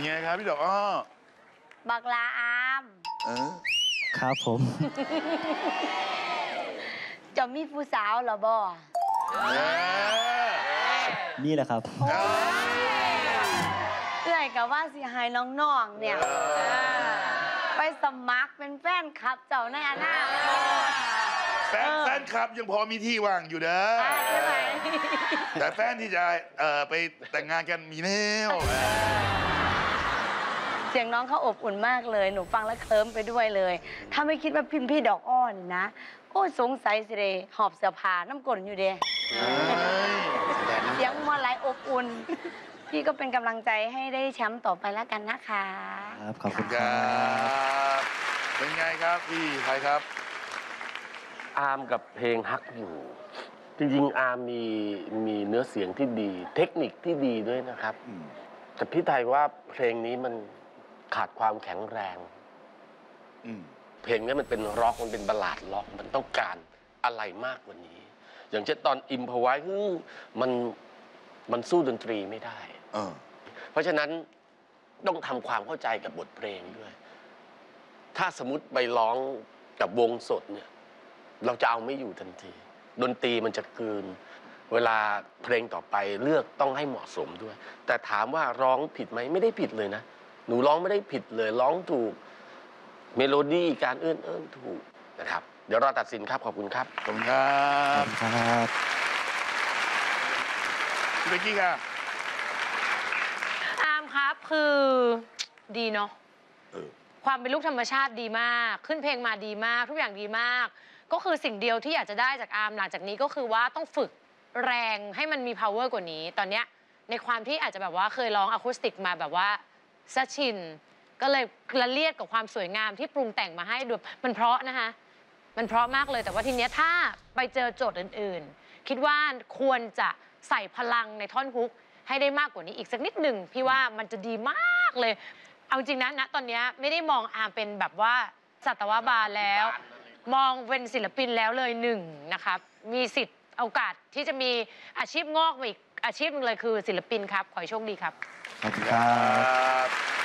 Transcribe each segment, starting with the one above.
ไงครับพี่ดอกอ้อบักลาอามครับผมจะมีผู้สาวเหรอบ่นี่แหละครับเอื้อยกับว่าสิหายน้องๆเนี่ยไปสมัครเป็นแฟนคลับเจ้าในอนาคตแฟนคลับยังพอมีที่ว่างอยู่เด้อใช่ไหมแต่แฟนที่จะไปแต่งงานกันมีแล้วเสียงน้องเขาอบอุ่นมากเลยหนูฟังแล้วเคลิ้มไปด้วยเลยถ้าไม่คิดว่าพี่ดอกอ้อนนะโอ้สงสัยสิเดหอบเสื้อผ้าน้ำกลนอยู่เดเสียงมอไหลอบอุ่นพี่ก็เป็นกำลังใจให้ได้แชมป์ต่อไปแล้วกันนะคะครับขอบคุณครับเป็นไงครับพี่ไทยครับอาร์มกับเพลงฮักอยู่จริงๆอาร์มมีเนื้อเสียงที่ดีเทคนิคที่ดีด้วยนะครับแต่พี่ไทยว่าเพลงนี้มันขาดความแข็งแรงเพลงนี้มันเป็นร็อกมันเป็นบัลลาดร็อกมันต้องการอะไรมากกว่านี้อย่างเช่นตอนอิมพอไว้มันสู้ดนตรีไม่ได้เพราะฉะนั้นต้องทำความเข้าใจกับบทเพลงด้วยถ้าสมมติไปร้องกับวงสดเนี่ยเราจะเอาไม่อยู่ทันทีดนตรีมันจะกลืนเวลาเพลงต่อไปเลือกต้องให้เหมาะสมด้วยแต่ถามว่าร้องผิดไหมไม่ได้ผิดเลยนะหนูร้องไม่ได้ผิดเลยร้องถูกเมโลดี้การเอื้อนถูกนะครับเดี๋ยวรอตัดสินครับขอบคุณครับขอบคุณครับพี่เบกกี้ค่ะอาร์มครับคือดีเนาะความเป็นลูกธรรมชาติดีมากขึ้นเพลงมาดีมากทุกอย่างดีมากก็คือสิ่งเดียวที่อยากจะได้จากอาร์มหลังจากนี้ก็คือว่าต้องฝึกแรงให้มันมี power กว่านี้ตอนเนี้ยในความที่อาจจะแบบว่าเคยร้องอะคูสติกมาแบบว่าซะชินก็เลยละเลียดกับความสวยงามที่ปรุงแต่งมาให้ดูมันเพราะนะคะมันเพราะมากเลยแต่ว่าทีเนี้ยถ้าไปเจอโจทย์อื่นๆคิดว่าควรจะใส่พลังในท่อนฮุกให้ได้มากกว่านี้อีกสักนิดหนึ่งพี่ว่ามันจะดีมากเลยเอาจริงนะตอนนี้ไม่ได้มองอาร์มเป็นแบบว่าสัตวบาลแล้วมองเป็นศิลปินแล้วเลยหนึ่งนะครับมีสิทธิ์โอกาสที่จะมีอาชีพงอกมาอีกอาชีพหนึ่งเลยคือศิลปินครับขอให้โชคดีครับขอบคุณครับ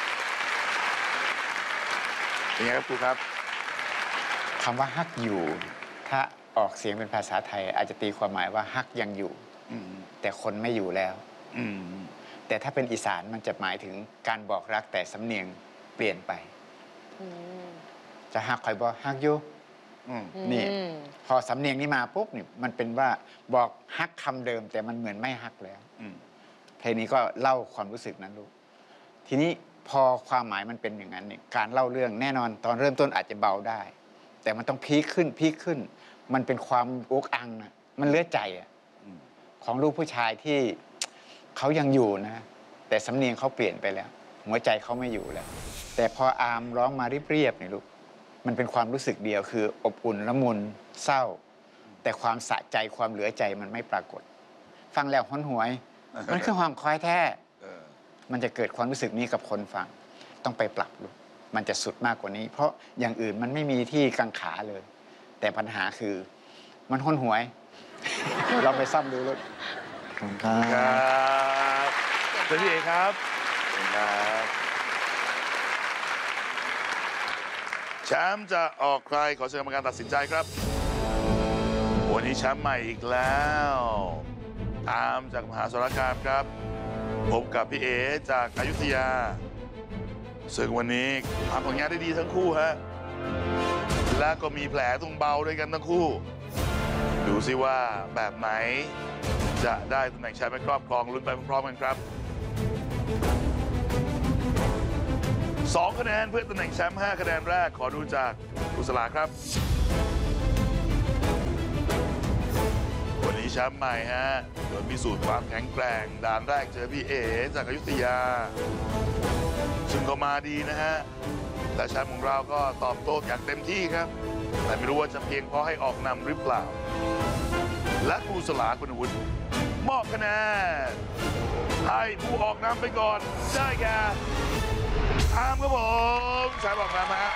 เป็นไงครับครูครับคำว่าฮักอยู่ถ้าออกเสียงเป็นภาษาไทยอาจจะตีความหมายว่าฮักยังอยู่แต่คนไม่อยู่แล้วแต่ถ้าเป็นอีสานมันจะหมายถึงการบอกรักแต่สำเนียงเปลี่ยนไปจะฮักใครบอกฮักอยู่นี่พอสำเนียงนี้มาปุ๊บนี่มันเป็นว่าบอกฮักคำเดิมแต่มันเหมือนไม่ฮักแล้วเพลงนี้ก็เล่าความรู้สึกนั้นลูกทีนี้พอความหมายมันเป็นอย่างนั้นเนี่ยการเล่าเรื่องแน่นอนตอนเริ่มต้นอาจจะเบาได้แต่มันต้องพีคขึ้นมันเป็นความอกอังนะมันเลือดใจของลูกผู้ชายที่เขายังอยู่นะแต่สำเนียงเขาเปลี่ยนไปแล้วหัวใจเขาไม่อยู่แล้วแต่พออาร์มร้องมาเรียบๆเนี่ยลูกมันเป็นความรู้สึกเดียวคืออบอุ่นละมุนเศร้าแต่ความสะใจความเหลือใจมันไม่ปรากฏฟังแล้วห้นหวยมันคือความคอยแท้มันจะเกิดความรู้สึกนี้กับคนฟังต้องไปปรับลูกมันจะสุดมากกว่านี้เพราะอย่างอื่นมันไม่มีที่กังขาเลยแต่ปัญหาคือมันห้นหวยเราไปซ่อมดูลูกขอบคุณครับเชิญพี่เอกครับแชมป์จะออกใครขอเชิญกรรมการตัดสินใจครับวันนี้แชมป์ใหม่อีกแล้วอาร์มจากมหาสารคามครับพบกับพี่เอจากอยุธยาซึ่งวันนี้ทำผลงานได้ดีทั้งคู่ฮะและก็มีแผลตรงเบาด้วยกันทั้งคู่ดูซิว่าแบบไหนจะได้ตำแหน่งแชมป์ไปครอบครองลุ้นไปพร้อมๆกันครับ2 คะแนนเพื่อตำแหน่งแชมป์5 คะแนนแรกขอดูจากกุศลาครับวันนี้แชมป์ใหม่ฮะโดยพิสูจน์ความแข็งแกร่งด่านแรกเจอพี่เอจากอยุธยาซึ่งก็มาดีนะฮะและแชมป์ของเราก็ตอบโต้อย่างเต็มที่ครับแต่ไม่รู้ว่าจะเพียงพอให้ออกนำหรือเปล่าและกุศลาคุณวุฒิมอบคะแนนให้ผู้ออกนำไปก่อนได้แก่อาร์มครับผมใช้บอกมาฮะ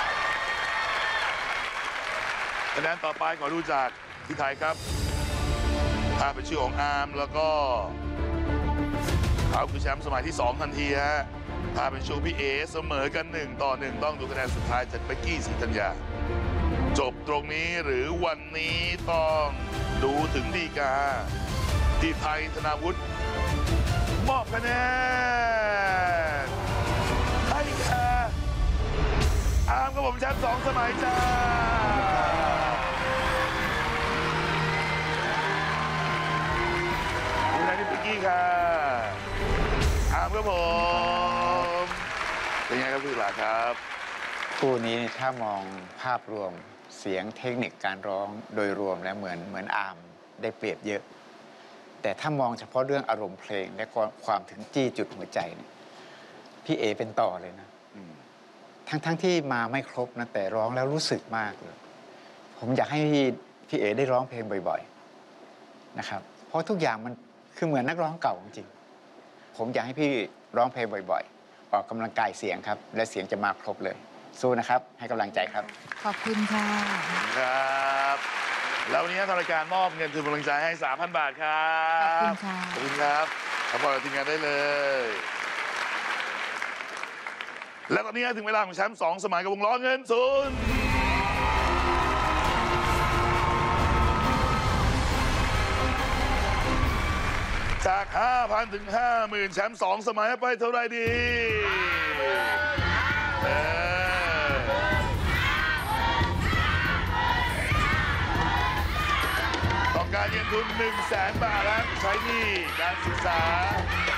คะแนนต่อไปขอดูจากพี่ไทยครับถ้าเป็นชื่อของอาร์มแล้วก็เอาคือแชมป์สมัยที่ 2 ทันทีฮะถ้าเป็นช่วงพี่เอเสมอกัน1-1ต้องดูคะแนนสุดท้ายจากเบกกี้ศรีธัญญาจบตรงนี้หรือวันนี้ต้องดูถึงฎีกาที่ไทยธนาวุฒิมอบคะแนนให้แก่อาร์มกับผมแชมป์2 สมัยจ้าดูแลที่เบกกี้ค่ะอาร์มครับผมเป็นไงครับพี่หลาครับคู่นี้ถ้ามองภาพรวมเสียงเทคนิคการร้องโดยรวมแล้วเหมือนอาร์มได้เปรียบเยอะ แต่ถ้ามองเฉพาะเรื่องอารมณ์เพลงและความถึงจี้จุดหัวใจเนี่ยพี่เอเป็นต่อเลยนะทั้งที่มาไม่ครบนะแต่ร้องแล้วรู้สึกมากเลยผมอยากให้พี่เอได้ร้องเพลงบ่อยๆนะครับเพราะทุกอย่างมันคือเหมือนนักร้องเก่าจริงๆผมอยากให้พี่ร้องเพลงบ่อยๆออกกำลังกายเสียงครับและเสียงจะมาครบเลยสู้นะครับให้กำลังใจครับขอบคุณค่ะครับแล้ววันนี้ทางรายการมอบเงินทุนกำลังใจให้ 3,000 บาทครับขอบคุณค่ะขอบคุณครับขอบคุณทีมงานได้เลย และตอนนี้ถึงเวลาของแชมป์2 สมัยกับวงล้อเงินทุนจาก 5,000 ถึง 50,000 แชมป์2 สมัยไปเท่าไรดีต้องการเงินทุน 100,000 บาทแล้วใช้หนี้การศึกษา